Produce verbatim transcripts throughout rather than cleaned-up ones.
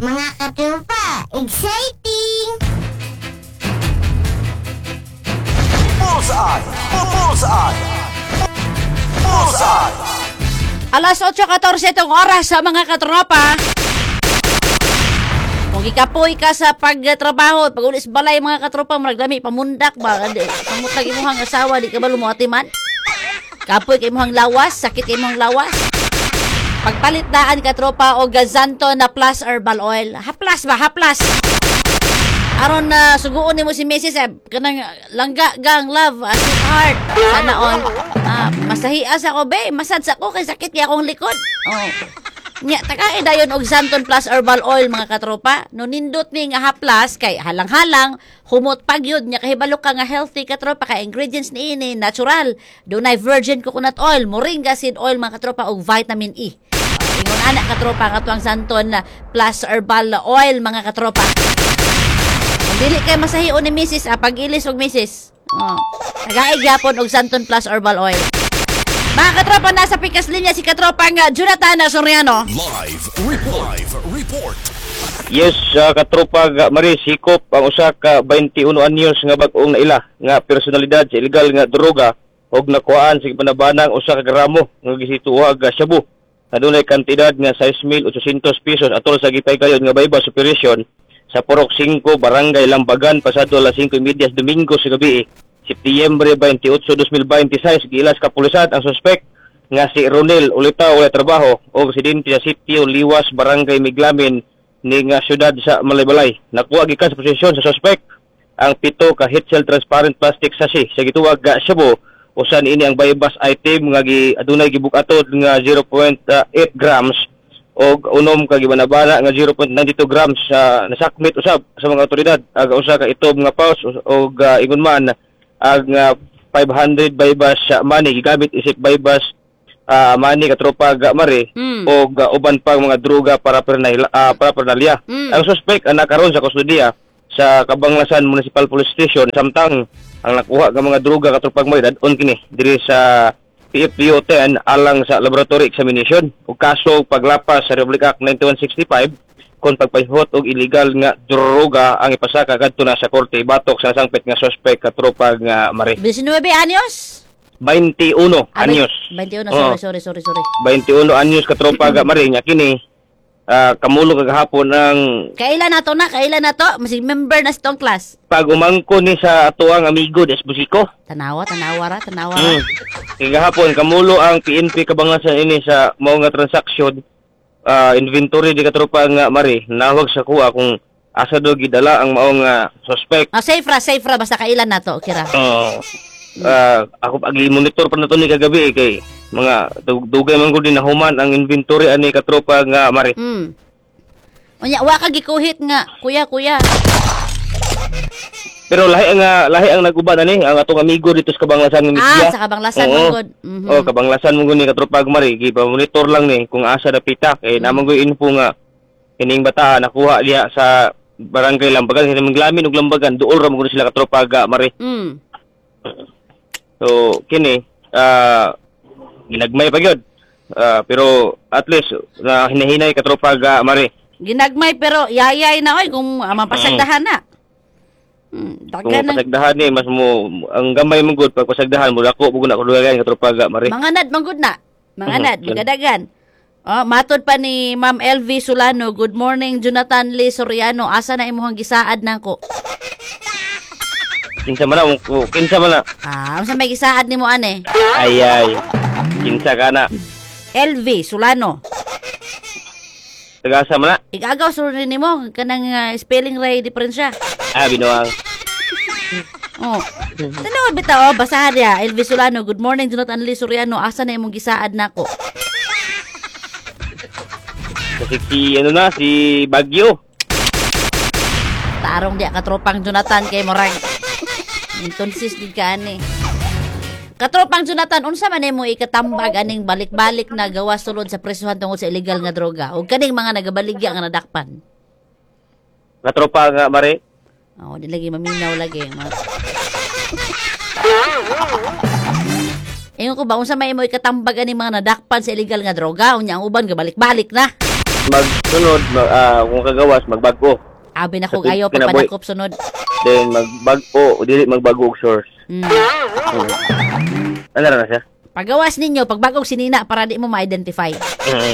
Mga katropa, exciting! Bullseye! Bullseye! Bullseye! Alas eight fourteen itong oras sa mga katropa. Kung ikapoy ka sa pagtrabaho, pag ulis balay mga katropa, maragdami, pamundak ba? Pamutag imuhang asawa, di ka ba lumuatiman? Kapoy kay imuhang lawas, sakit kay imuhang lawas. Pagpalit daan katropa o gazanto na plus herbal oil. Haplas ba? Haplas! Aron na uh, suguon ni mo si Missus eh, kanang langga gang love, uh, sweetheart. Sana all. Uh, masahias ako be, massage ako kay sakit kaya akong likod. Oh. Nya takae dayon og Zanton Plus Herbal Oil mga katropa. No nindot ni nga haplas kay halang-halang humot pagyud nya kahibalo ka nga healthy katropa kay ingredients ni ini natural. Dunay virgin coconut oil, moringa seed oil mga katropa og vitamin E. Uh, ingon ana katropa nga tuang Zanton Plus Herbal Oil mga katropa. Dili kay masahion ni Missus ah, pag-ilis og Missus. Oh. Nagaig yapon og Zanton Plus Herbal Oil. Mga katropa, nasa pikas linya si katropa nga Jonathan Soriano. Live report. Live report. Yes, uh, katropa nga Mari, sikop ang usa ka twenty-one anyos nga bag-ong naila nga personalidad sa illegal nga droga og nakuhaan sa panabanang usa ka gramo nga gisituwa nga shabu. Adunay kantidad nga six mil eight hundred pesos atol sa gipay kayon nga bypass operation sa Purok five, Barangay Lambagan, pasado alas five thirty Domingo sa gabi, Setyembre twenty-eight, two thousand twenty-six, gilas kapulisan ang suspek nga si Ronel Ulita wala trabaho o residente sa Sitio Liwas, Barangay Miglamin ni nga syudad sa Malaybalay. Nakuha gikan sa posisyon sa suspek ang pito ka heat seal transparent plastic sachet sa gituwag nga shabu usan ini ang bypass item nga gi adunay gibuk-aton nga zero point eight grams og unom ka gibanabana nga zero point nine two grams sa uh, nasakmit usab sa mga otoridad aga usa ka itob nga paus og uh, ingon man ang uh, five hundred bypass uh, money gigamit isip bypass uh, money katropa ga Mari mm. og uh, uban pang mga droga para pernalya uh, para pernalya mm. Ang suspect ang nakaron sa kustodiya sa Kabanglasan Municipal Police Station samtang ang nakuha nga mga droga katropa Mari dadon kini diri sa P F D O ten alang sa laboratory examination ug kaso paglapas sa Republic Act ninety-one sixty-five kung pagpahihot og illegal nga droga ang ipasaka kadto na sa korte batok sa sangpit nga suspect katropa nga Mari. nineteen anyos? twenty-one anyos. twenty-one, sorry, oh. sorry, sorry, sorry. twenty-one anyos katropa nga Mari nya kini uh, kamulo kagahapon ang kailan nato na? Kailan nato? Masig member na sa tong class. Pag umangko ni sa atuang amigo des Busiko. Tanawa, tanawa ra, tanawa ra. Mm. Kagahapon kamulo ang P N P Kabanglasan ini sa mao nga transaksyon. Uh, inventory di katropa nga Mari nawag sa kuha kung asa do gidala ang maong uh, suspect. Ah, safe ra, safe ra basta kailan nato, okay ra. Oo. Uh, uh, ako agi monitor pa nato ni kagabi kay mga dugay man gud nahuman ang inventory ani katropa nga Mari. Mm. Unya wa ka gikuhit nga, kuya, kuya. Pero lahi nga lahi ang naguban ani ang atong amigo dito sa Kabanglasan ng Ah, Misya. sa Kabanglasan mo gud. Mm-hmm. Oh, Kabanglasan mo gud ni katropa Mari, gipa-monitor lang ni kung asa na pita kay mm-hmm. namang gud info nga kining bata nakuha diha sa Barangay Lambagan, kining Miglamin ug Lambagan, duol ra mo gud sila katropa Mari. Mm. So, kini ah uh, ginagmay pa gyud. Uh, pero at least na uh, hinahinay katropa Mari. Ginagmay pero yayay na oy kung uh, mapasagdahan na. Hmm, kung pasagdahan ni mas mo ang gamay mong good pag pasagdahan mo dako bugo na ko dugagan katropa Mari. Manganad man gud na. Manganad uh-huh. Gadagan. Oh, matod pa ni Ma'am L V Solano. Good morning Jonathan Lee Soriano. Asa na imong gisaad nako? Kinsa man na ko, kinsa man na. Ah, unsa may gisaad nimo ane? Ay ay. Kinsa kana? L V Solano. Tagasa man na. Igagaw suro nimo kanang uh, spelling ray diferensya. Ah, binuang. Oh. Tanaw bitaw oh, basahan ya. Elvis Solano, good morning Jonathan Lee Soriano. Asa na imong gisaad nako? Kasi si ano na si Bagyo. Tarong dia katropang Jonathan kay Morang. Intonsis gid ka ani. Katropang Jonathan, unsa man nimo ikatambag aning balik-balik na gawa sulod sa presuhan tungod sa illegal nga droga ug kaning mga nagabaligya nga nadakpan? Katropa nga Mari. Oh, di lagi maminaw lagi. Ingon ko ba unsa may mo ikatambag ani mga nadakpan sa illegal nga droga unya ang uban gabalik-balik na. magsunod, mag, ah, kung kagawas, magbago. Abi na kong Sakit ayaw ka na, boy. pagpanakop sunod. Then, magbago, o dili magbago og source. Mm. Hmm. Ano na siya? Pagawas ninyo, pagbagong sinina para di mo ma-identify. Mm.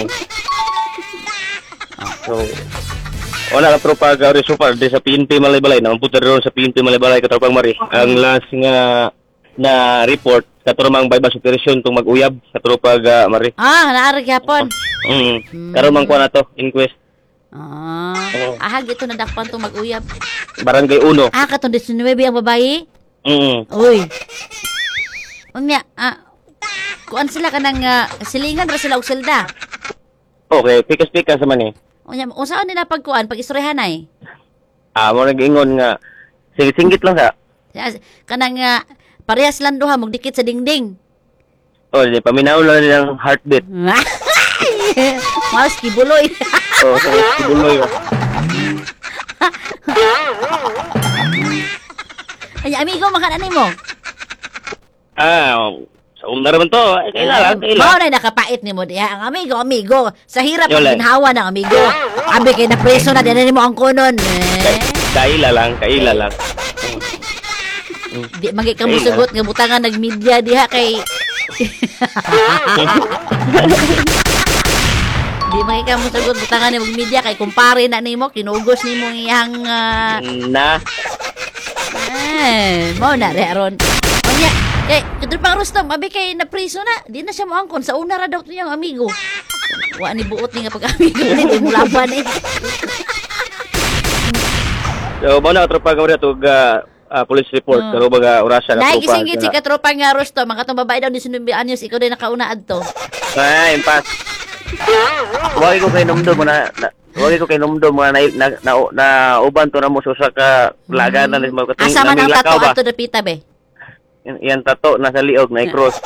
So, wala ka tropa gawin super di sa P N P Malaybalay na puter ron sa P N P Malaybalay ka tropang mari. Ang last nga na report katurmang bypass operation tung mag-uyab sa tropa ga mari. Ah, naari gyapon. Mm. Karon man ko na to inquest. Ah, Oo. ahag ito nadakpan to mag-uyab. Barangay uno. Ah, katong nineteen ang babae. Mm. Uy. Unya, ah, kuan sila kanang uh, silingan ra sila og selda. Okay, pikas-pikas man eh. Unya, unsaon nila pagkuan pag istoryahanay? Ah, mo nag-ingon nga singit-singit lang sa. Kanang uh, parehas lang duha magdikit sa dingding. Oh, di paminaw lang nilang heartbeat. Mas kibuloy. Oh, sa kibuloy. Ay, amigo, makanan mo. Ah, sa umna naman to. Ay, kailan, kailan. Mao na nakapait ni mo diha ang amigo, amigo. Sa hirap Yo, ang like. ginhawa ng amigo. Abi kay na preso na dinani mo ang kunon. Eh. Kaila lang, kaila lang. Di magi ka musugot nga butangan nagmedia diha kay Di magi ka musugot butangan ni media kay kumpare na nimo kinugos nimo iyang uh, Na. eh, mo na reron. Onya, kay kadto pang Rustom, abi kay na preso na. Di na siya moangkon sa una ra daw niyang amigo. Wa ni buot ni nga pag-amigo ni di mo laban eh. So, mo na tropa ka rin ito uh, police report. Hmm. Karo baga orasa na tropa. Nagisingit si katropa nga Rustom, mga itong babae daw ni Sinumbi Anyos, ikaw din nakauna adto. Ay, impas. Wagi ko kay numdum na, na wagi ko kay numdum nga na, na, na, na uban to na mo sa ka laganan mm. mo kating Asa man ang lakaw tato ba? adto dapita be. Yan, yan tato nasa liog na i-cross.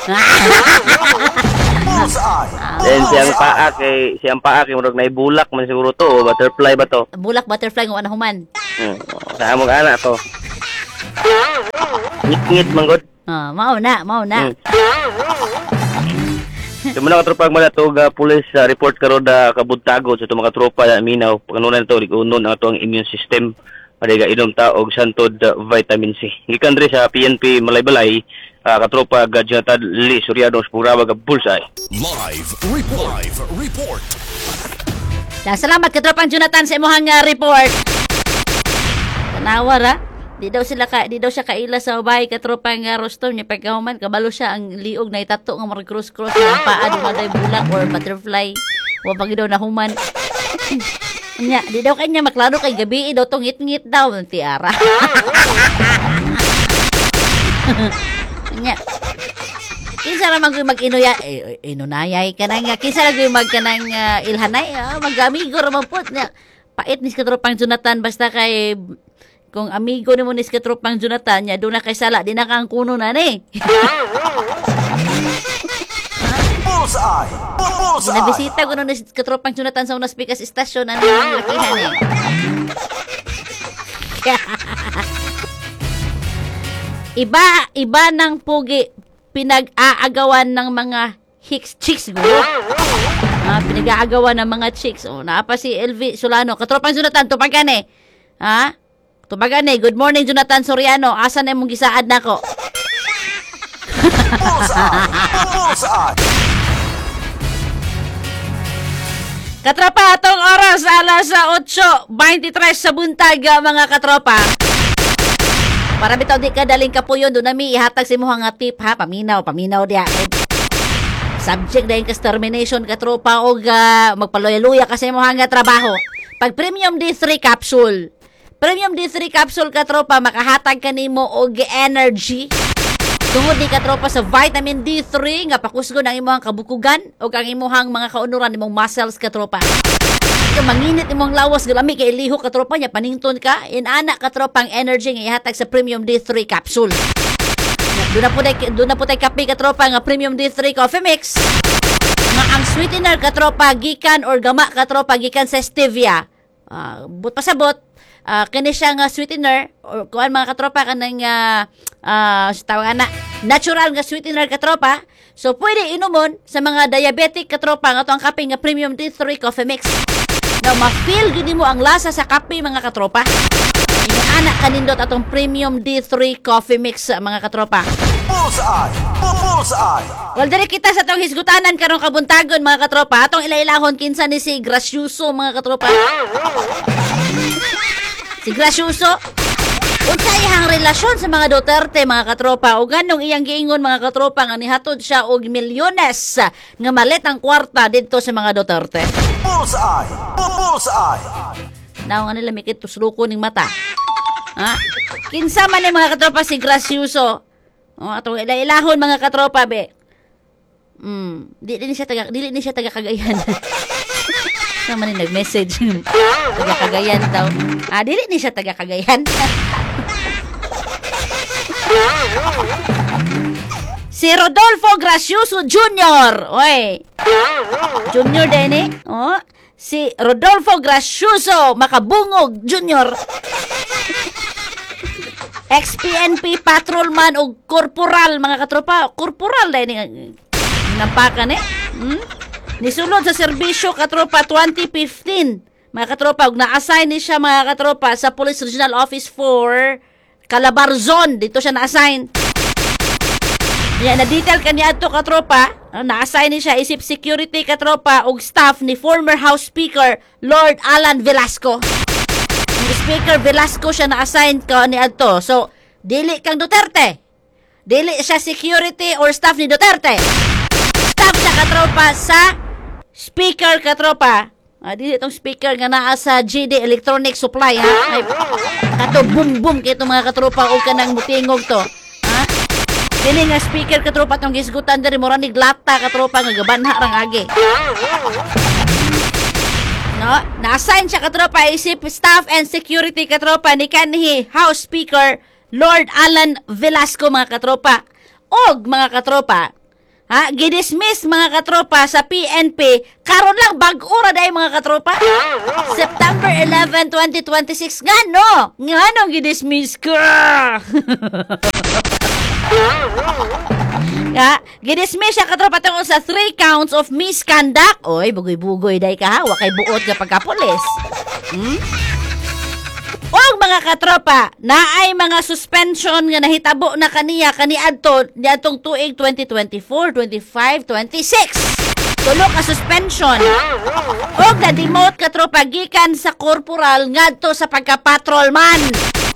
Bullseye. Then siyang paa kay siyang paa kay murag na ibulak man siguro to o butterfly ba to? Bulak butterfly ng human. Hmm. Sa among ana to. Ngit-ngit man gud. Ah, mao na, mao na. Hmm. Yung mga katropang malatog uh, police uh, report karon da kabudtago sa itong mga tropa na minaw. Pagkanunan ito, likunon ang itong immune system. Padiga inom taog santod uh, vitamin C. Gikan rin sa P N P Malaybalay, uh, katropa uh, Jonathan Lee Soriano Spuraba ka Bullseye. Live report. Live report. Da, salamat katropang Jonathan sa imong uh, report. Tanawa ra. Di daw sila ka, di daw siya kaila sa bahay katropang uh, Rustom niya pagkahuman kabalo siya ang liog na itato nga mga cross cross ng paa di maday bulak or butterfly. Wa pag daw na human. Nya, di daw kanya maklaro kay gabi daw tong ngit-ngit daw tiara. Nya. Kinsa ra man mag inuya eh, inunayay ka na nga kinsa ra gyud mag kanang uh, ilhanay ah, mag-amigo ra man pud nya. Pait ni katropang Jonathan basta kay kung amigo ni mo ni katropang Jonathan nya do na kay sala di na kang kuno na ni. Bullseye. Bullseye. Nabisita ko nun ni katropang Jonathan sa unas pikas istasyon ano yung lakihan eh. iba, iba ng pugi pinag-aagawan ng mga hicks chicks siguro. Ah, pinag-aagawan ng mga chicks. Oh, naapa si L V Solano. Katropang Jonathan, tupagan eh. Ha? Tupagan eh. Good morning, Jonathan Soriano. Asa na mong gisaad na ko? Bullseye. Bullseye. Katropa, atong oras alas eight twenty-three sa buntag mga katropa. Para bitaw di ka daling kapuyon do nami ihatag sa imong nga tip ha, paminaw, paminaw dia. Subject dayon ka termination katropa og uh, magpaluya-luya ka sa imong nga trabaho. Pag Premium D three capsule. Premium D three capsule katropa makahatag kanimo og energy. Tungod di katropa sa vitamin D three nga pakusgon ang imong kabukugan o ang imong mga kaunuran imong muscles katropa. Ito manginit imong lawas galami kay liho katropa nya panington ka inana katropa ang energy nga ihatag sa Premium D three capsule. Doon na po tay doon na po tay kape katropa nga Premium D three coffee mix. Nga ang sweetener katropa gikan or gama katropa gikan sa stevia. Uh, but pasabot uh, kini siya nga sweetener or kuan mga katropa kanang uh, uh, tawag na natural nga sweetener katropa. So pwede inumon sa mga diabetic katropa nga to ang kape nga Premium D three coffee mix. na ma-feel gini mo ang lasa sa kape mga katropa. Anak kanindot atong premium D three coffee mix mga katropa. Bullseye! Bullseye! Well, diri kita sa tong hisgutanan karong kabuntagon mga katropa. Atong ilailahon kinsa ni si Gracioso mga katropa. Si Gracioso, unsa iyang relasyon sa mga Duterte mga katropa o ganong iyang giingon mga katropa nga nihatod siya og milyones nga malit ang kwarta didto sa mga Duterte. Bullseye! Bullseye! Naw nga nila mikit tusluko ning mata. Ha? Kinsa man ni mga katropa si Gracioso. O atong ilailahon mga katropa be. Mm, di din siya taga dili ni siya taga Cagayan. Sa man ni nag-message. Taga Cagayan daw. Ah, dili ni siya taga Cagayan. Si Rodolfo Gracioso Junior Oy. Junior din eh. Oh, si Rodolfo Gracioso Makabungog Junior Ex-P N P patrolman o korporal mga katropa. Korporal din eh. Nampakan eh. Hmm? Nisulod sa serbisyo katropa twenty fifteen. Mga katropa, ug na-assign ni siya mga katropa sa Police Regional Office for Calabarzon. Dito siya na-assign. Yan, na-detail kaniya ito katropa. Na-assign ni siya isip security katropa ug staff ni former House Speaker Lord Alan Velasco. Si Speaker Velasco siya na-assign ka ni ato. So, dili kang Duterte. Dili siya security or staff ni Duterte. Staff siya katropa sa Speaker katropa. Ah, dili itong speaker nga naa sa G D Electronic Supply ha. Ay, kato boom boom kay itong mga katropa o kanang mutingog to. Ha? Dili nga speaker katropa tong gisgutan diri mura ni glata katropa nga gabanha rang agi. No, na-assign siya katropa isip staff and security katropa ni kanhi House Speaker Lord Alan Velasco mga katropa. Og mga katropa, ha, gidismiss mga katropa sa P N P karon lang bag-o ra day mga katropa. September eleventh, twenty twenty-six ngano? Ngano gidismiss ka? Ya, gidismiss siya katropa tungkol sa three counts of misconduct. Oy, bugoy-bugoy day ka ha, wa kay buot ka pagka-pulis. Hmm? Og mga katropa, naay mga suspension nga nahitabo na kaniya kaniadto niadtong tuig twenty twenty-four, twenty-five, twenty-six. Tulo ka suspension. Og na-demote katropa gikan sa corporal ngadto sa pagka-patrolman.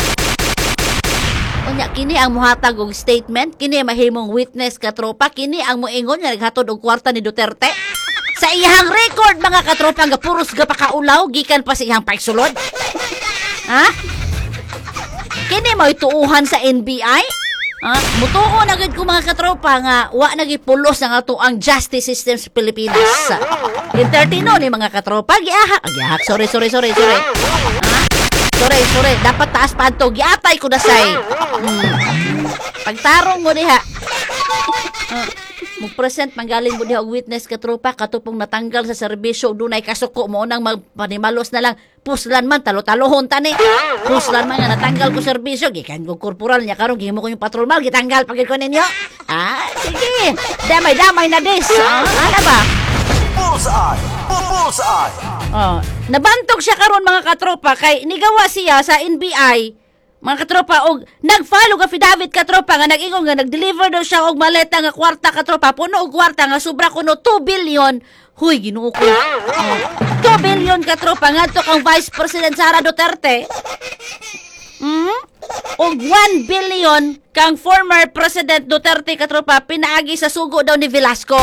Unya kini ang muhatag og statement, kini mahimong witness katropa, kini ang moingon nga naghatod og kwarta ni Duterte. Sa iyang record mga katropa nga puros ga pakaulaw gikan pa sa iyang pagsulod. Ha? Kini mo ituuhan sa N B I? Ha? Mutuo na gid ko mga katropa nga wa nagipulos ang ato ang justice system sa Pilipinas. Entertaino ni mga katropa giahak, giahak, sorry sorry sorry sorry. Ha? Sorry sorry, dapat taas pa adto giatay ko dasay. Hmm. Pagtarong mo diha. Uh, Mo-present manggaling mo diha og witness katropa katupong natanggal sa serbisyo dunay kasuko mo nang magpanimalos na lang puslan man talo-talohon tani. Puslan man nga natanggal ko serbisyo gikan ko korporal nya karon gihimo ko yung patrolman gitanggal pagid ko ninyo. Ah, sige. Damay-damay na dis. Ah, ala ba? Bullseye! Bullseye! Oh, nabantog siya karon mga katropa kay nigawa siya sa N B I. Mga katropa, og nag-follow ka affidavit katropa nga nag-ingon nga nag-deliver daw siya og maleta nga kwarta katropa, puno og kwarta nga sobra kuno two billion. Huy, ginuo ko. Oh, two billion katropa ngadto kang Vice President Sara Duterte. Hmm? Og one billion kang former President Duterte katropa pinaagi sa sugo daw ni Velasco.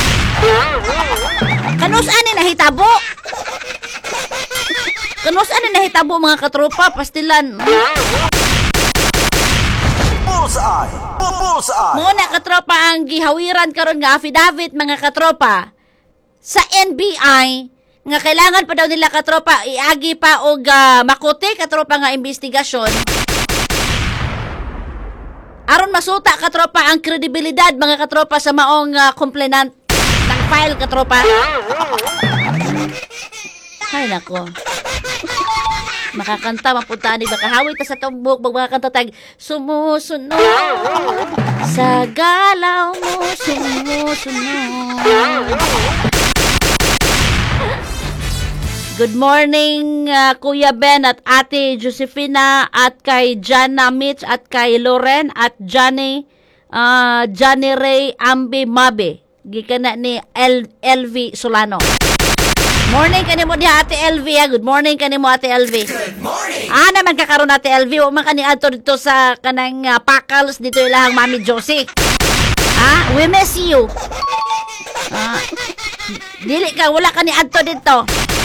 Kanus-an ni nahitabo? Kanus-an ni nahitabo mga katropa, pastilan. Bullseye! Bullseye! Muna katropa ang gihawiran karon nga affidavit mga katropa sa N B I nga kailangan pa daw nila katropa iagi pa og uh, makuti katropa nga investigasyon. Aron masuta katropa ang kredibilidad mga katropa sa maong uh, complainant ng file katropa. Ay nako. Makakanta mapunta ni makahawit ta sa tumbok magmakanta tag sumusunod sa galaw mo sumusunod. good morning, ah, Kuya Ben at Ate Josefina at kay Jana Mitch at kay Loren at Johnny, ah, Johnny Ray Ambi Mabe. Gikan na ni L LV Solano. Morning kanimo diha Ate L V. ah. Good morning kanimo Ate L V. Good morning. Ah naman kakaron Ate L V, wa man kani adto dito sa kanang uh, Pakals dito ilahang Mami Josie. Ah, we miss you. Ah, dili ka wala kani adto dito.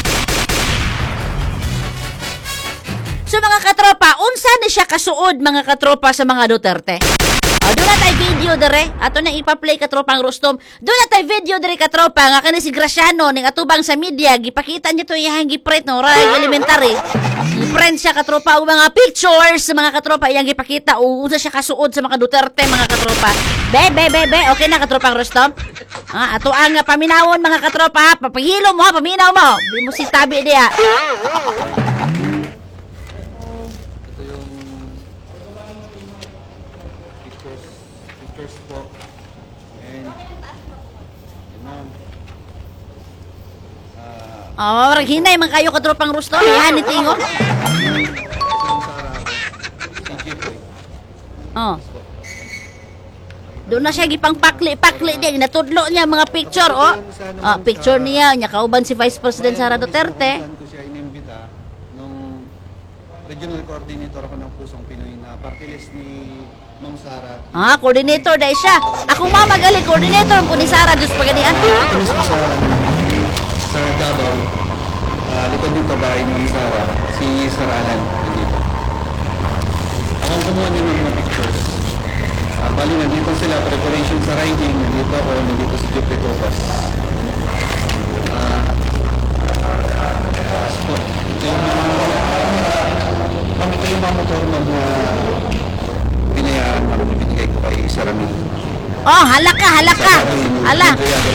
So mga katropa, unsa ni siya kasuod mga katropa sa mga Duterte? O, doon na tayo video dere. Ato na ipa-play katropang Rostom. Doon na tayo video dere katropa. Nga ka si Graciano, ning atubang sa media. Gipakita niya to iyang giprint, no? Ray elementary. Giprint siya katropa. O mga pictures sa mga katropa. Iyang gipakita. O, unsa siya kasuod sa mga Duterte, mga katropa. Be, be, be, be. Okay na katropang Rostom? Ah, ato ang uh, paminawon, mga katropa. Ha? Papahilo mo, ha? Paminaw mo. Di mo si tabi diya. Oh, marag hinay man kayo katropang Rostom. Yan, itingon. Oh. Doon na siya gipang pakli-pakli din. Natudlo niya mga picture, oh. Oh, picture niya. Niya kauban si Vice President Sara Duterte. Ko siya inimbita nung regional coordinator ako ng Pusong Pinoy na party list ni Ma'am Sara. Ah, coordinator dahil siya. Akong mamagali, coordinator ko ni Sara. Diyos paganian. Mismo sa sa Davao, uh, likod dito bahay ni Sara, si Sir Alan nandito. Ako ang kumuha niya ng mga pictures. Uh, bali, nandito sila, preparation sa riding, nandito ako, nandito si Jeffrey Topas. Uh, so, ito yung mga, ito yung mga motor na pinayaan na binigay ko kay Sir Amin. Oh, halaka, halaka. Hala.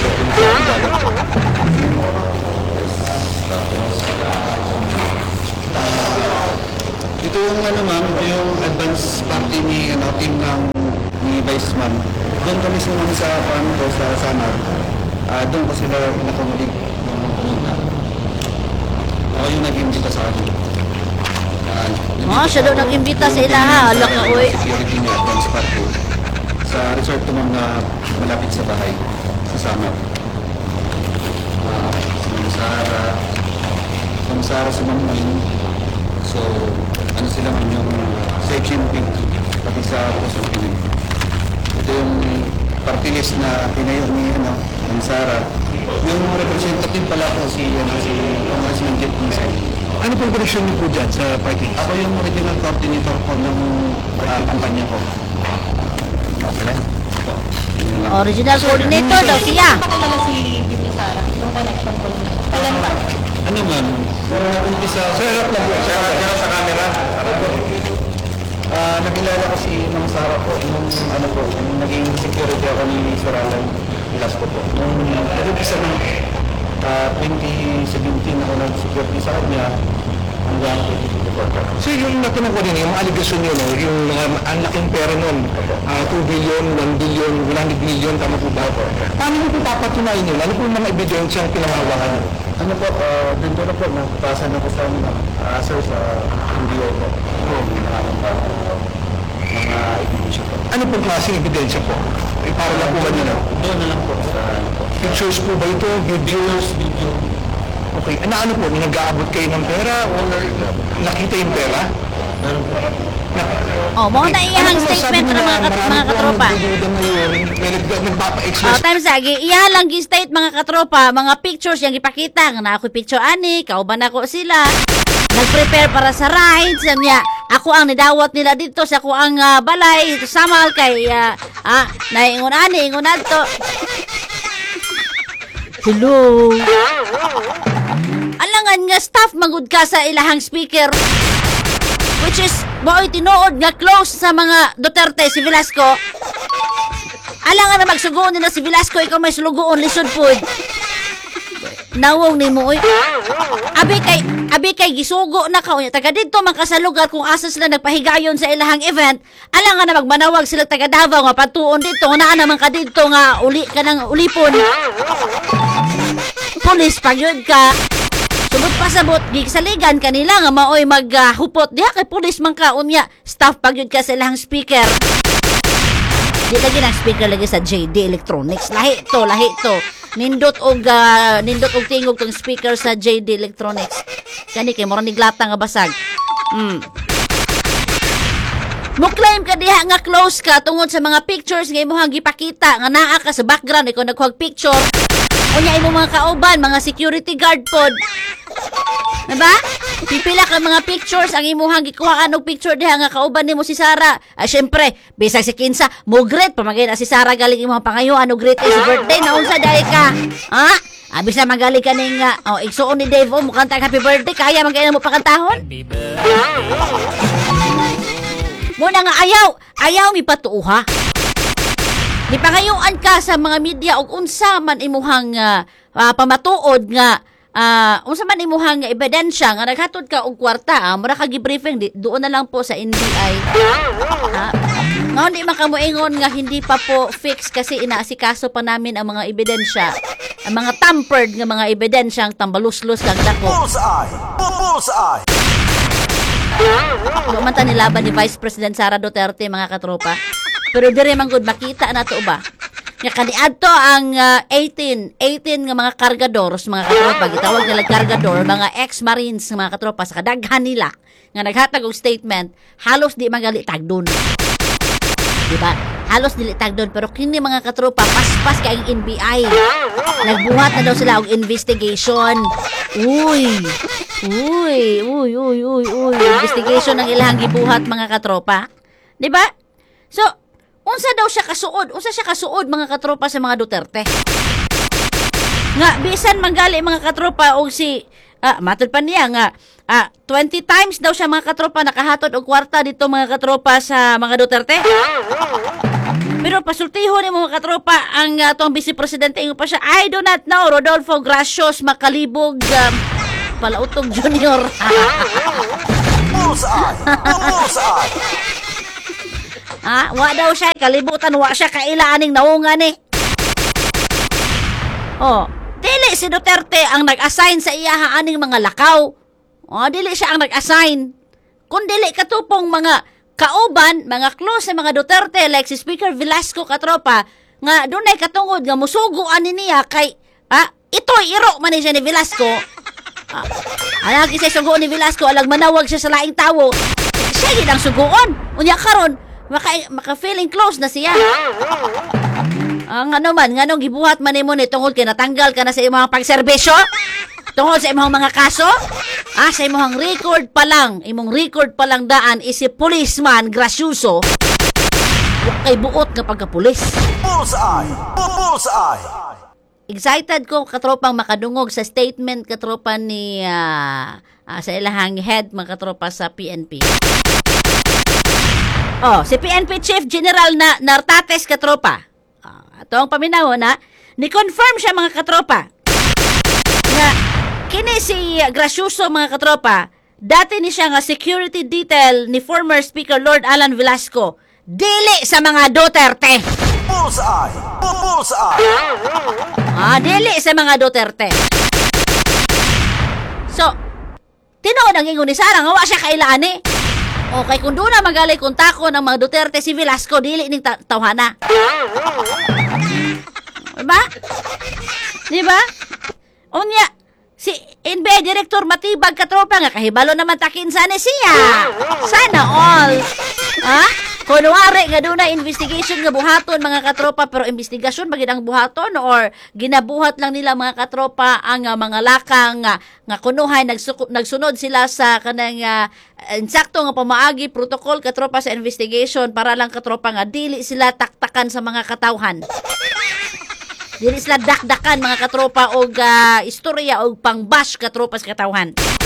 Ito yung ano ma'am, ito yung advance party ni ano, team ng ni Vice Ma'am. Doon kami sumunod sa farm ko sa Samar. Uh, doon ko sila pinakamulig nung pumunta. Ako yung nag-imbita sa akin. Uh, oh, siya doon nag-imbita sa ilaha. Alak na, uy. Security niya, advance party. Sa resort ko ma'am na malapit sa bahay, sa Samar. Uh, si Ma'am Sara, si Ma'am Sara, si Ma'am Maling. So, ano sila man yung section pink, pati sa Pusong Pinoy. Ito yung party list na pinayo ni ano, ng Sara. Yung representative pala ko si, ano, si Congressman Jet Minsay. Ano pong connection niyo po dyan sa party list? Ako yung original coordinator ko ng uh, kampanya ko. Okay? Original coordinator daw siya. Pakilala si Bibi Sara, yung connection ko. Kailan ba? Ano man? Umpisa, sa harap lang po. Sa harap sa camera. Ah, nakilala ko si Mang Sara po, nung ano po, nung naging security ako ni Sir Alan Velasco po. Nung nag-umpisa ng uh, twenty seventeen ako nag-security sa kanya, hanggang twenty twenty-four po. So yung natanong ko din, yung allegation nyo, no? Yung um, ang laking pera nun, uh, two billion, one billion, one hundred million, tama po ba? Paano nyo po papatunayan yun? Ano po yung mga ebidensyang pinangawakan nyo? Ano po, uh, dito na po, nagpasa na po sa uh, sir sa N B O po. Ano, mga ebidensya po. Ano pong klaseng ebidensya po? Eh, para lang po ba nyo? Doon na lang po sa ano po. Pictures po ba ito? Videos? Video. Okay. Ano, ano po? Nag-aabot kayo ng pera? Or nakita yung pera? Meron po. Oh, mo na iyahang Ano po, statement sabi ng mga, nila, kat- mga marami po katropa. ang nagdududa ngayon, may nag- nagpapa-express Oh, times lagi, iya lang gi-state mga katropa, mga pictures yung ipakita. Nga na ako picture ani, kauban ako sila. Nag-prepare para sa rides. Niya, ako ang nidawat nila dito sa ako ang uh, balay. Ito samal kay, uh, ah, naingon ani, ingon adto. Hello. Alangan nga staff magud ka sa ilahang speaker. Which is, boy, tinuod nga close sa mga Duterte, si Velasco. Alangan na magsugoon nila si Velasco, ikaw may sulugoon, lisod po. Nawong ni mo, oy. Abi kay, abi kay gisugo na ka. Taga dito man ka sa lugar kung asa sila nagpahigayon sa ilahang event. Alangan na magmanawag sila taga Davao nga patuon dito. Naa naman ka dito nga uli ka ng ulipon. Police, pagyod ka. Subot pa sabot, gigsaligan kanila nga maoy maghupot diha kay pulis man ka unya. Staff pag yun ka sa ilang speaker. Di lagi ng speaker lagi sa J D Electronics. Lahi to, lahi to. Nindot og uh, nindot og tingog tong speaker sa J D Electronics. Kani kay mura niglata nga basag. Mm. Mo claim ka diha nga close ka tungod sa mga pictures nga imong gipakita nga naa ka sa background ikaw nagkuhag picture. Unya imo mga kauban, mga security guard pod. Diba? Pipila ka mga pictures ang imuhang gikuhaan og picture diha nga kauban nimo si Sara. Ah, syempre, bisag si Kinsa, mo greet pamagay na si Sara galing imong pangayuan og greet is birthday na unsa dai ka. Ha? Abis na magaling ka ning uh, oh, igsuon ni Dave oh, mo kanta happy birthday kaya magay na mo pakantahon. Muna nga ayaw, ayaw mi patuuha. Di pangayuan ka sa mga media og unsa man imuhang uh, uh, pamatuod nga uh, unsa man imuhang ebidensya nga naghatod ka og kwarta, ah, mura ka gi-briefing di, doon na lang po sa N B I. Ha? Nga hindi man kamo ingon nga hindi pa po fix kasi inaasikaso pa namin ang mga ebidensya. Ang mga tampered nga mga ebidensya ang tambaluslos kang dako. Bullseye! Bullseye! Lumanta nilaban ni Vice President Sara Duterte mga katropa. Pero dire man gud makita na to ba? Nga kaniadto ang uh, eighteen nga mga kargadores mga katropa gitawag nila kargador mga ex-marines mga katropa sa kadaghan nila nga naghatag og statement halos di magali tagdon. Diba? Halos dili tagdon pero kini mga katropa paspas kay ang N B I. Nagbuhat na daw sila og investigation. Uy. Uy, uy, uy, uy, uy. Investigation ang ilahang gibuhat mga katropa. Diba? So, unsa daw siya kasuod? Unsa siya kasuod mga katropa sa mga Duterte? Nga, bisan manggali mga katropa og si, ah, matod pa niya nga, ah, twenty times daw siya mga katropa nakahatod og kwarta dito mga katropa sa mga Duterte. Pero pasultiho ni mga katropa ang uh, tong Vice Presidente ingon pa siya, I do not know, Rodolfo Gracios Makalibog um, Palautog Junior. Bullseye! Bullseye! Ah, wa daw siya kalibutan, wa siya kailaaning naungan eh. Oh, dili si Duterte ang nag-assign sa iya aning mga lakaw. Oh, dili siya ang nag-assign. Kung dili katupong mga kauban, mga close sa mga Duterte like si Speaker Velasco katropa nga dunay katungod nga musuguan ni niya kay ah, ito'y iro man ni siya ni Velasco. Ah, alang kisay suguon ni Velasco alang manawag siya sa laing tawo. Siya gid ang suguon. Unya karon maka maka feeling close na siya. Ang ano man nganong gibuhat man nimo ni tungod kay natanggal ka na sa imong pagserbisyo? Tungod sa imong mga kaso? Ah, sa imong record pa lang, imong record pa lang daan is si Policeman Gracioso. Wa kay buot nga pagka-pulis. Bullseye! Bullseye! Excited ko katropang makadungog sa statement katropa ni uh, uh, sa ilahang head mga katropa sa P N P. Oh, si P N P Chief General na Nartates katropa. Uh, ito ang paminaw na ni-confirm siya mga katropa na kini si Gracioso mga katropa dati ni siya nga security detail ni former Speaker Lord Alan Velasco dili sa mga Duterte. Bullseye! Bullseye! Ah, dili sa mga Duterte. So, tinuod ang ingon ni Sara nga wa siya kailaan eh. Okay, kung doon na magali kung tako ng mga Duterte si Velasco, dili ning ta- tawhana. Diba? Diba? Unya, si N B I Director Matibag katropa nga kahibalo naman takin sana siya. Sana all. Ha? Kunwari nga doon na investigation nga buhaton mga katropa pero investigasyon bagid ang buhaton or ginabuhat lang nila mga katropa ang uh, mga lakang uh, nga kunuhay nagsu- nagsunod sila sa kanang uh, insakto nga pamaagi protocol katropa sa investigation para lang katropa nga dili sila taktakan sa mga katawhan. Dili sila dakdakan mga katropa og uh, istorya og pangbash katropa sa katawhan.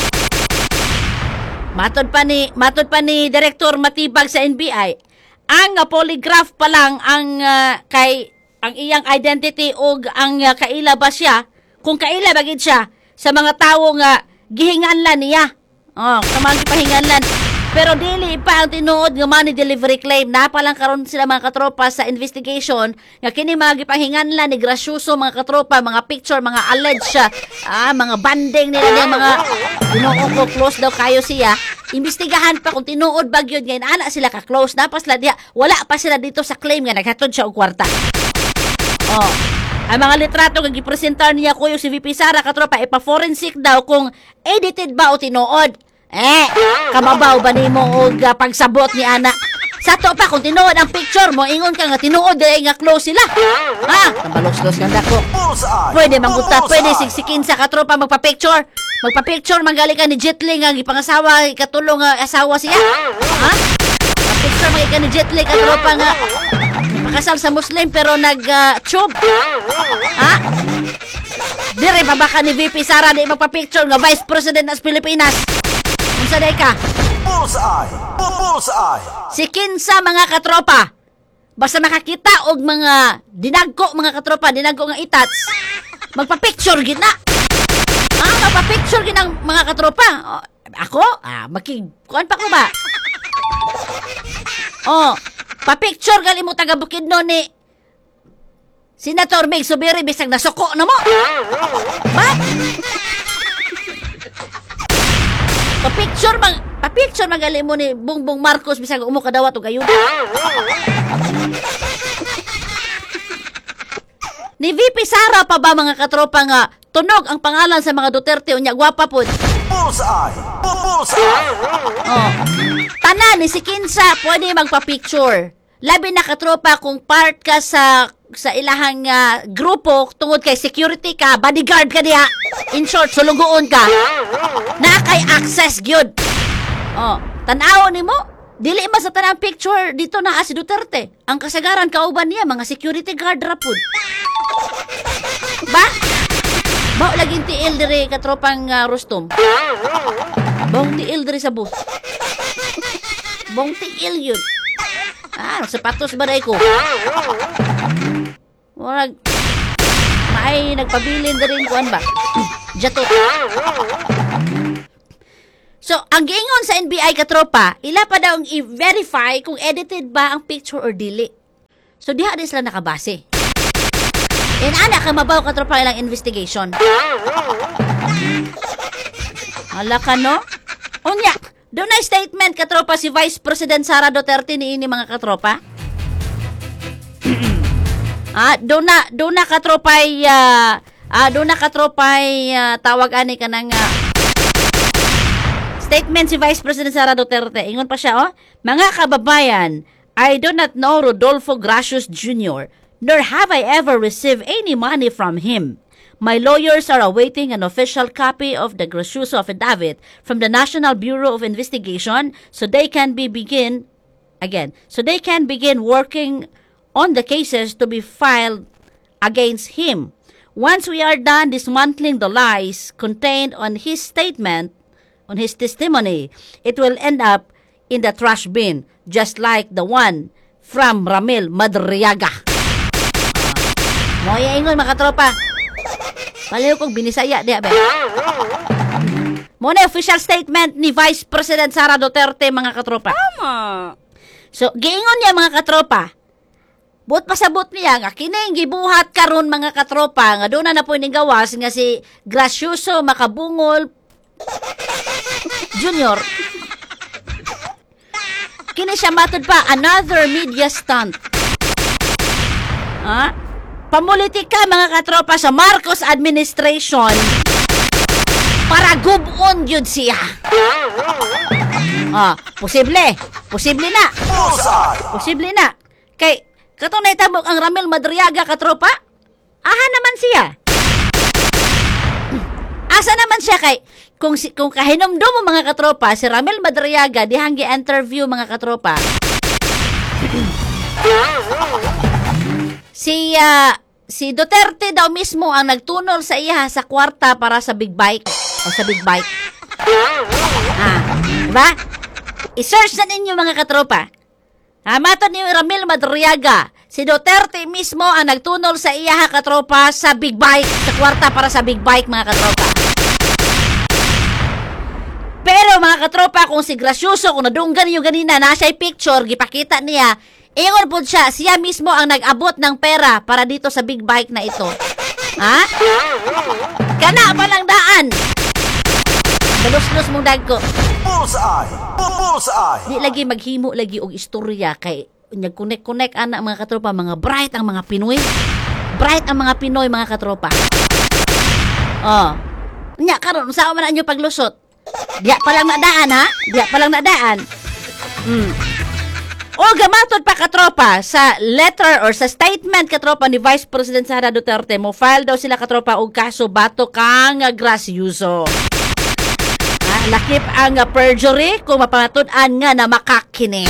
Matod pa ni matod pa ni Director Matibag sa N B I, ang uh, polygraph pa lang ang uh, kay ang iyang identity og ang uh, kaila ba siya, kung kaila bagid siya sa mga tawo nga gihinganlan niya. Oh, sa mga gipahinganlan. Pero dili pa ang tinuod nga money delivery claim. Napalang karon sila mga katropa sa investigation nga kini mga gipahinganlan ni grasyoso mga katropa, mga picture, mga alleged ah, mga banding nila ng mga tinuod ko close daw kayo siya. Imbestigahan pa kung tinuod ba gyud nga ana sila ka close na pa sila diha. Wala pa sila dito sa claim nga naghatod siya og kwarta. Oh. Ang mga litrato nga gipresentar niya kuyo si V P Sara katropa ipa-forensic daw kung edited ba o tinuod. Eh, kamabaw ba nimo og uh, pagsabot ni ana? Sa to pa kung tinuod ang picture mo, ingon ka nga tinuod eh, nga close sila. Ha? Kamalos-los nga dako. Bullseye! Pwede manguta, Bullseye! pwede sigsikin sa katropa magpa-picture. Magpa-picture manggali ka ni Jetli nga gipangasawa katulong nga asawa siya. Ha? Pa-picture manggali ka ni Jetli katropa nga pakasal sa Muslim pero nag-tube. Uh, ha? Dire pa baka ni V P Sara di magpa-picture nga Vice President ng Pilipinas. Unsa day ka? Bullseye! Bullseye! Si kinsa mga katropa. Basta makakita og mga dinagko mga katropa, dinagko nga itats. Magpa-picture gid na. Ah, magpa-picture gid ang mga katropa. Oh, ako? Ah, makig kuan pa ko ba? Oh, pa-picture gali mo taga Bukidnon ni Senator Mig Subiri bisag nasuko na mo. Ba? Pa-picture mang pa-picture magali mo ni Bongbong Marcos bisag umo kadawat og ayuda. Ni V P Sara pa ba mga katropa nga tunog ang pangalan sa mga Duterte unya gwapa pod. Bullseye! Bullseye! Oh. Tanan ni si Kinsa pwede magpa-picture. Labi na katropa kung part ka sa sa ilahang uh, grupo tungod kay security ka, bodyguard ka diha. In short, sulugoon ka. Na kay access gyud. Oh, tan-aw nimo, dili man sa tanang picture dito na si Duterte. Ang kasagaran kauban niya mga security guard ra pud. Ba? Ba laging tiil dire katropang uh, Rustom. Bong tiil dire sa bus. Bong tiil yun. Ah, sapatos ba day ko? Wag may nagpabilin din kuan ba? Jato. So, ang giingon sa N B I katropa, ila pa daw ang i-verify kung edited ba ang picture or dili. So, diha din sila nakabase. And ana ka mabaw katropa ilang investigation. Hala ka no? Unya, doon na statement katropa si Vice President Sara Duterte ni ini mga katropa. Ah, doon na, doon na katropay, uh, ah, doon na katropay uh, tawag ani ka ng uh, statement si Vice President Sara Duterte. Ingon pa siya, oh, mga kababayan, I do not know Rodolfo Gracios Junior, nor have I ever received any money from him. My lawyers are awaiting an official copy of the Gracioso affidavit from the National Bureau of Investigation so they can be begin, again, so they can begin working on the cases to be filed against him. Once we are done dismantling the lies contained on his statement, on his testimony, it will end up in the trash bin, just like the one from Ramil Madriaga. Mo ya ingon mga tropa. Palayo kong binisaya di ba? Mo na official statement ni Vice President Sara Duterte mga katropa. Tama. So giingon niya mga katropa. But pasabot niya nga kining gibuhat karon mga katropa nga doon na po ning gawas nga si Gracioso Makabungol Junior. Kini siya matod pa another media stunt. Ha? Pamulitika mga katropa sa Marcos administration para gubon yun siya. Ah, posible. Posible na. Posible na. Kay katong naitabok ang Ramil Madriaga katropa, aha naman siya. Asa naman siya kay kung si, kung kahinomdom mo mga katropa si Ramil Madriaga dihang gi-interview mga katropa. Si uh, si Duterte daw mismo ang nagtunol sa iya sa kwarta para sa big bike o sa big bike. Ah, diba? I-search na ninyo mga katropa. Ah, matod ni Ramil Madriaga, si Duterte mismo ang nagtunol sa iya katropa sa big bike, sa kwarta para sa big bike mga katropa. Pero Pero mga katropa, kung si Gracioso, kung nadunggan niyo ganina, nasa picture, gipakita niya, ingon po siya, siya mismo ang nag-abot ng pera para dito sa big bike na ito. Ha? Kana pa lang daan. Balus-lus mong dagko. Bullseye! Bullseye! Di lagi maghimo lagi og istorya kay unyag connect-connect anak mga katropa, mga bright ang mga Pinoy. Bright ang mga Pinoy mga katropa. Oh. Nya karon sa man anyo paglusot. Diya pa lang nadaan ha? Diya pa lang nadaan. Hmm. O gamatod pa katropa sa letter or sa statement katropa ni Vice President Sara Duterte, mo file daw sila katropa og kaso bato kang Gracioso. Ha, lakip ang uh, perjury kung mapamatud-an nga na makakini.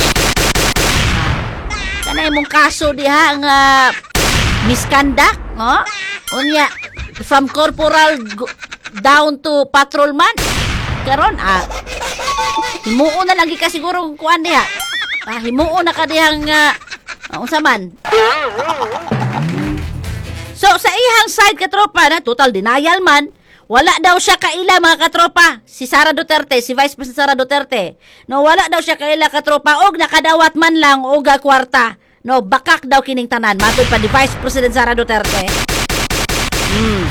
Kanay mong kaso diha ang uh, misconduct, no? Unya from corporal go- down to patrolman. Karon ah himuon na lang ka siguro kuan diha. Ah, himuon na ka dihang uh, uh, unsa man. So sa ihang side katropa na total denial man, wala daw siya kaila mga katropa. Si Sara Duterte, si Vice President Sara Duterte. No, wala daw siya kaila katropa og nakadawat man lang og kwarta. No, bakak daw kining tanan matud pa ni Vice President Sara Duterte. Hmm.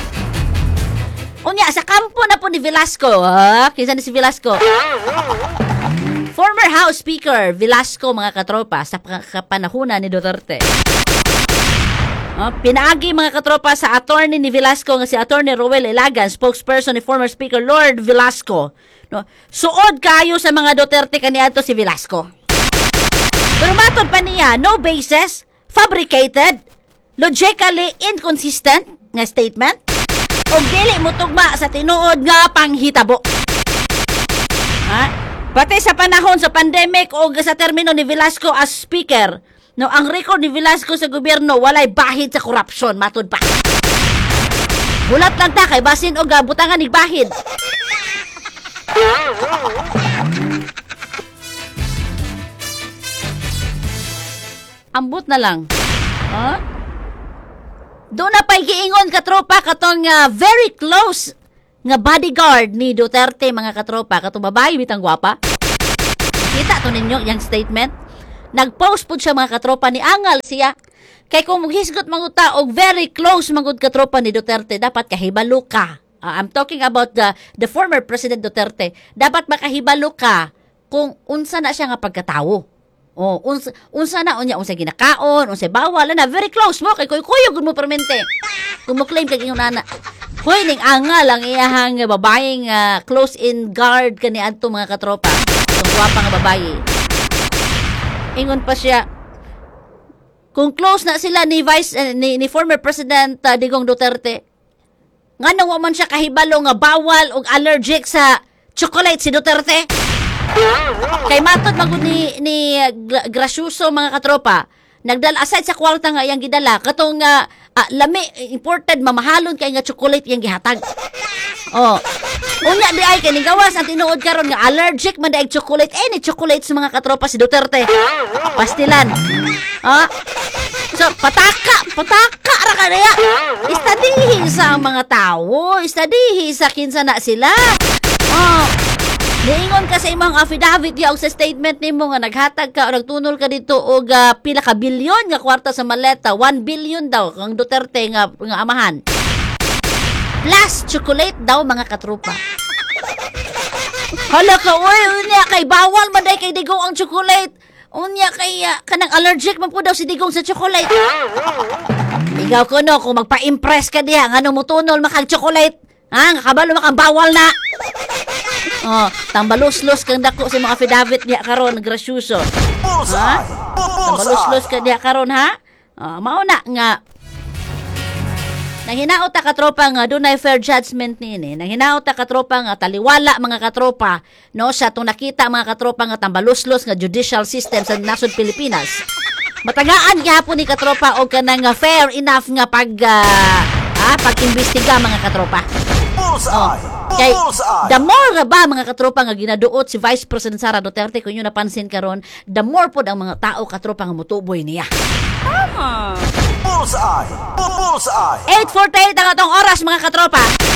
Unya, sa kampo na po ni Velasco, ha? Kinsa ni si Velasco? Former House Speaker Velasco, mga katropa, sa kapanahunan ni Duterte. Uh, pinaagi mga katropa sa attorney ni Velasco nga si Attorney Roel Ilagan, spokesperson ni former Speaker Lord Velasco. No? Suod kayo sa mga Duterte kaniadto si Velasco. Pero matod pa niya, no basis, fabricated, logically inconsistent nga statement, o dili mo tugma sa tinuod nga panghitabo. Ha? Pati sa panahon sa pandemic o sa termino ni Velasco as speaker, no, ang record ni Velasco sa gobyerno walay bahid sa korupsyon, matud pa. Bulat lang ta kay basin og butangan ni bahid. Ambot na lang. Ha? Doon na pa'y giingon katropa katong uh, very close nga bodyguard ni Duterte mga katropa. Katong babae bitang gwapa. Kita to ninyo yung statement. Nag-post po siya mga katropa ni Angal siya. Kay kung maghisgot manguta og very close mangud katropa ni Duterte, dapat kahibalo ka. Uh, I'm talking about the, the former President Duterte. Dapat makahibalo ka kung unsa na siya nga pagkatawo. Oh, unsa unsa na unya unsa ginakaon, unsa bawal na very close mo kay kuy-kuyo gud mo permente. Kung mo claim kag ingon ana. Hoy ning angal ang iyahang babaeng uh, close in guard kani adto mga katropa. Ang gwapa nga babae. Ingon pa siya kung close na sila ni Vice uh, ni, ni former President uh, Digong Duterte. Nganong wa man siya kahibalo nga bawal og allergic sa chocolate si Duterte? Kay matod magud ni ni Gracioso mga katropa, nagdala aside sa kwarta nga iyang gidala katong uh, uh, lami imported mamahalon kay nga chocolate iyang gihatag. Oh. Unya di ay kay gawas ang tinuod karon nga allergic man daig chocolate any chocolate sa mga katropa si Duterte. Pastilan. Ah. So pataka, pataka ra kanaya. Istadihi sa mga tawo, istadihi sa kinsa na sila. Oh. Niingon ka sa imong affidavit ya og sa statement nimo nga naghatag ka o nagtunol ka dito og uh, pila ka bilyon nga kwarta sa maleta, one billion daw kang Duterte nga, nga amahan. Plus chocolate daw mga katropa. Hala ka oy, unya kay bawal man day kay Digong ang chocolate. Unya kay uh, kanang allergic man po daw si Digong sa chocolate. Ikaw kuno kung magpa-impress ka diha ngano mo tunol makag chocolate. Ha, nga kabalo makang bawal na. Oh, tambalos-los kang dako sa mga affidavit niya karon Gracioso. Ha? Tambalos-los ka diha karon ha? Oh, mao na nga Nanghinaot ta katropa nga dunay fair judgment niini. Nanghinaot ta katropa nga taliwala mga katropa no sa tong nakita mga katropa nga tambalos-los nga judicial system sa nasod Pilipinas. Matagaan gyapon ni katropa og kanang fair enough nga pag uh, ah, pag-imbestiga mga katropa. Oh. Kay the more nga ba mga katropa nga ginaduot si Vice President Sara Duterte kung yun napansin karon, the more pod ang mga tao katropa nga mutuboy niya. Tama. Bullseye! Bullseye! eight forty-eight ang atong oras mga katropa.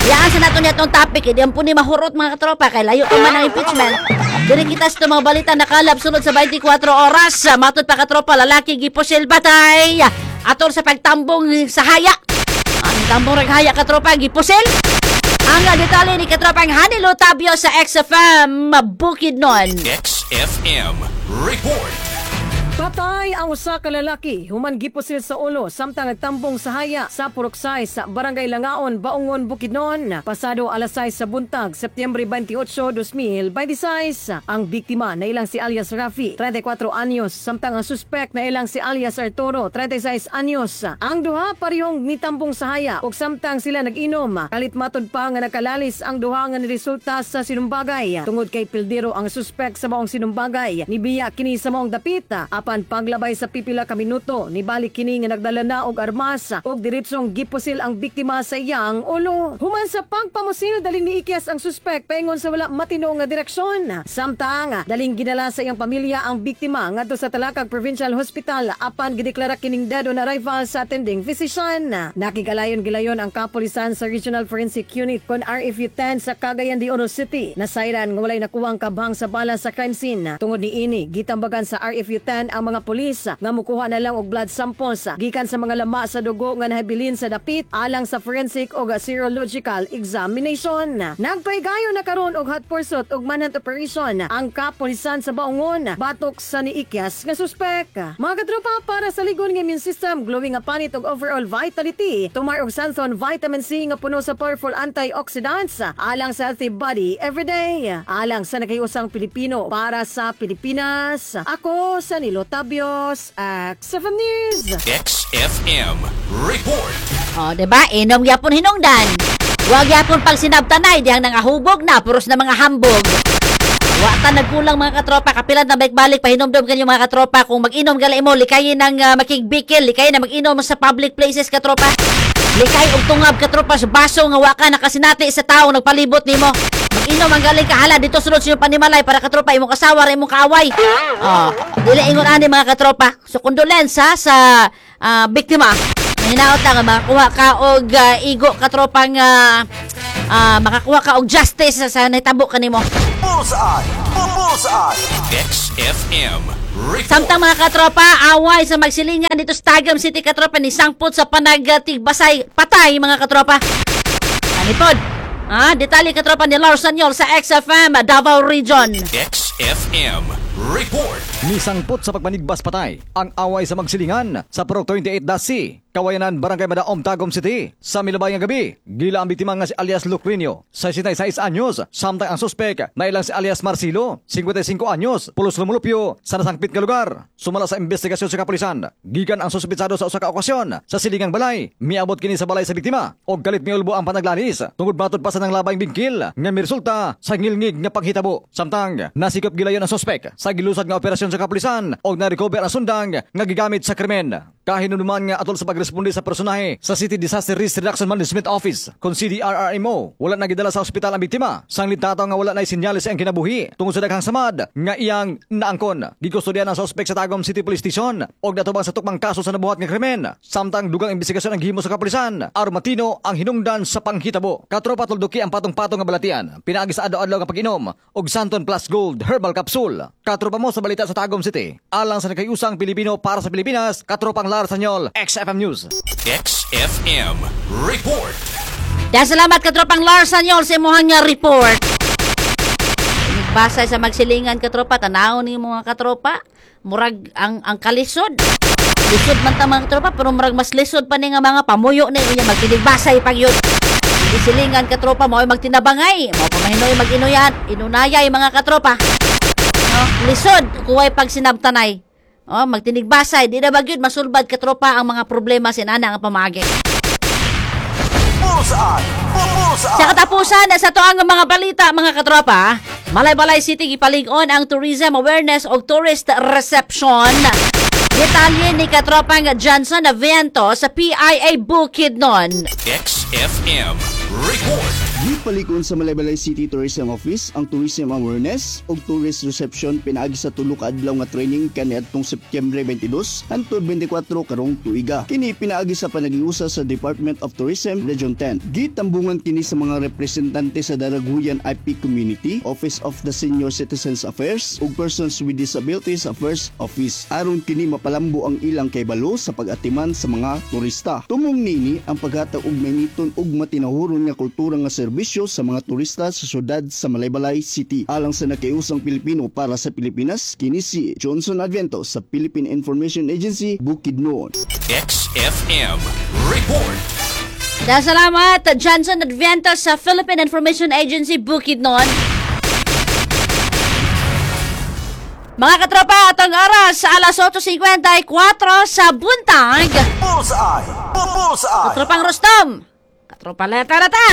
Yaan sa nato niya itong topic, hindi po ni mahurot mga katropa, kay layo pa man ang impeachment. Dili kita sa mga balita nakalap sunod sa twenty-four oras. Matod pa katropa, lalaki gipusil batay. Atol sa pagtambong sa haya. Ang tambong raghaya katropa, gipusil. Ang detalye ni katropang Hanilo Tabio sa X F M, Bukidnon. X F M Report. Patay ang usa ka lalaki human gipusil sa ulo samtang nagtambong sa haya sa Puruksay sa Barangay Langaon, Baungon, Bukidnon. Pasado alas sais sa buntag, Setyembre twenty-eight, twenty twenty-six. Ang biktima na ilang si alias Rafi, thirty-four anyos, samtang ang suspect na ilang si alias Arturo, thirty-six anyos. Ang duha parehong nitambong sa haya ug samtang sila nag-inom, kalit matod pa nga nakalalis ang duha nga niresulta sa sinumbagay. Tungod kay pildero ang suspect sa maong sinumbagay, nibiya kini sa maong dapit. Apan paglabay sa pipila ka minuto, nibalik kini nga nagdala na og armas ug diretsong gipusil ang biktima sa iyang ulo. Human sa pagpamusil, daling niikyas ang suspect paingon sa wala matino nga direksyon. Samtang daling ginala sa iyang pamilya ang biktima ngadto sa Talakag Provincial Hospital apan gideklara kining dead on arrival sa attending physician. Nakigalayon-gilayon ang kapulisan sa Regional Forensic Unit kon R F U ten sa Cagayan de Oro City. Nasayran nga walay nakuwang kabhang sa bala sa crime scene. Tungod ni ini, gitambagan sa R F U ten ang mga pulis nga mukuha na lang og blood samples gikan sa mga lama sa dugo nga nahabilin sa dapit alang sa forensic o serological examination. Nagpaygayo na karon og hot pursuit og manhunt operation ang kapulisan sa Baungon batok sa niikyas nga suspect. Mga katropa, para sa ligon nga immune system, glowing nga panit og overall vitality, tumar og Santhon vitamin C nga puno sa powerful antioxidants alang sa healthy body everyday. Alang sa nagayusang Pilipino para sa Pilipinas. Ako sa Nilo Tabios, X F M News. X F M Report. O, diba? Inom gyapon hinungdan. Huwag yapon pag sinabtanay, diyang nangahubog na, puros na mga hambog. Wata nagkulang mga katropa, kapilan na balik-balik, pahinomdom kanyo mga katropa. Kung mag-inom galay mo, likayin ng uh, makigbikil, likayin na mag-inom sa public places katropa. Likay og tungab katropa sa baso nga waka nakasinati sa tao nagpalibot nimo. Mag-inom ang galing kahala dito sunod sa iyong panimalay para katropa imong kasawa imong kaaway. Oh, dili ingon ani mga katropa. So kondolensya sa uh, biktima. Hinaot lang makakuha ka og uh, igo katropang uh, uh, makakuha ka og justice sa nahitabo kanimo. Bullseye. Bullseye. X F M Report. Samtang mga katropa, away sa magsilingan dito sa Tagum City katropa ni sangpot sa panagtigbasay patay mga katropa. Anipod. Ah, detalye katropa ni Lars Sanyol sa X F M Davao Region. X F M Report. Nisangpot sa pagmanigbas patay ang away sa magsilingan sa Pro twenty-eight C, Kawayanan, Barangay Madaom, Tagum City. Sa milabayang gabi, gila ang biktima nga si alias Lucrinio, sesenta y seis anyos, samtang ang suspek na ilang si alias Marcelo, cincuenta y cinco anyos, pulos lumulupyo sa nasangpit nga lugar. Sumala sa investigasyon sa kapulisan, gikan ang suspitsado sa usa ka okasyon sa silingang balay, miabot kini sa balay sa biktima og galit miulbo ang panaglalis tungod matod pa sa nang labayng bingkil nga miresulta sa ngilngig nga paghitabo. Samtang nasikop gilayon ang suspek sa gilusad nga operasyon sa kapulisan og na-recover ang sundang nga gigamit sa krimen. Kahinunuman nga atol sa pagresponde sa personahe sa City Disaster Risk Reduction Management Office kon C D R R M O, wala nagidala sa ospital ang biktima. Sanglit tataw nga wala na sinyalis ang kinabuhi tungod sa daghang samad nga iyang naangkon. Gikustodyan ang suspect sa Tagum City Police Station og natubang sa tukmang kaso sa nabuhat nga krimen. Samtang dugang investigasyon ang gihimo sa kapulisan, aron matino ang hinungdan sa panghitabo. Katropa tulduki ang patong-patong nga balatian, pinaagi sa adlaw-adlaw nga pag-inom og Santon Plus Gold Herbal Capsule. Katropa mo sa balita sa Tagum City, alang sa nakayusang Pilipino para sa Pilipinas, katropang Lars Sanyol, X F M News. X F M Report. Dahil salamat katropang Lars Sanyol sa imuhang nga report. Nagbasay sa magsilingan katropa, tanaw ni mga katropa, murag ang ang kalisod. Lisod man ta mga katropa, pero murag mas lisod pa ni nga mga pamuyo ni unya magtinigbasay pag yun. Gisilingan katropa mo ay magtinabangay, mo pamahinoy mag-inuyan, inunayay mga katropa. No, lisod kuway pag sinabtanay. Oh, magtinigbasay, di na bagyod masulbad katropa ang mga problema sinana nga pamagi. Bullseye. Bullseye. Sa katapusan sa tuang mga balita mga katropa, Malay-Balay City gipalig-on ang Tourism Awareness o Tourist Reception. Detalye ni katropang Johnson Avento sa P I A Bukidnon. X F M Report. Gipalikon sa Malaybalay City Tourism Office ang Tourism Awareness ug Tourist Reception pinaagi sa tulo ka adlaw nga training kaniadtong Setyembre twenty-dos hangtod twenty-kwatro karong tuiga. Kini pinaagi sa panagiusa sa Department of Tourism Region ten. Gitambungan kini sa mga representante sa Daraguyan I P Community, Office of the Senior Citizens Affairs ug Persons with Disabilities Affairs Office. Aron kini mapalambo ang ilang kaybalo sa pag-atiman sa mga turista. Tumong nini ang paghatag og mainiton ug matinahuron nga kultura nga serbisyo sa mga turista sa syudad sa Malaybalay City. Alang sa nakiusang Pilipino para sa Pilipinas, kini si Johnson Advento sa Philippine Information Agency, Bukidnon. X F M Report. Dahil salamat, Johnson Advento sa Philippine Information Agency, Bukidnon. Mga katropa, atong oras sa alas eight fifty-four sa buntag. Bullseye. Bullseye. Katropang Rostom. Katropa leta-leta.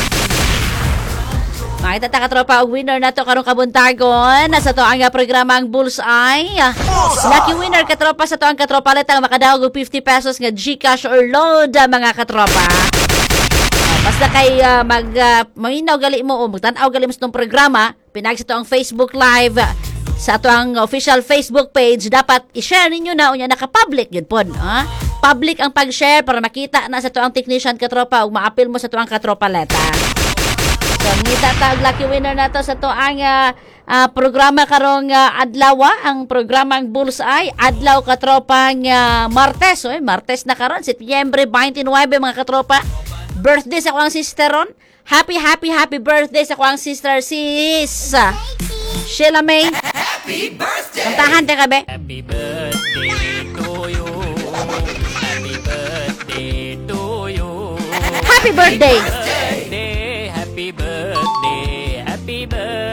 Makita ta katropa og winner nato karong kabuntagon sa to ang programang Bullseye. Lucky winner katropa sa to ang katropa leta makadaog og fifty pesos nga GCash or load mga katropa. Uh, basta kay uh, mag uh, maminaw gali mo o magtan-aw gali mo sa tong programa, pinag sa to ang Facebook Live sa to ang official Facebook page, dapat i-share ninyo na unya naka-public gid pod, ha? Public ang pag-share para makita na sa to ang technician katropa ug maapil mo sa to ang katropa leta. So, ngita ta og lucky winner nato sa to ang uh, uh, programa karong uh, adlaw, ang programang Bullseye adlaw katropang uh, Martes, oy, Martes na karon, Setyembre twenty-nine mga katropa. Birthday sa kuang sister ron. Happy happy happy birthday sa kuang sister sis Sheila May. Happy birthday. Kantahan te kabe. Happy birthday to you. Happy birthday to you. Happy birthday. Happy birthday. Happy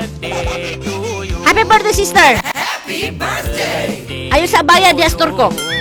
birthday to you. Happy birthday sister. Happy birthday. Ayo sa bayan di Asturco.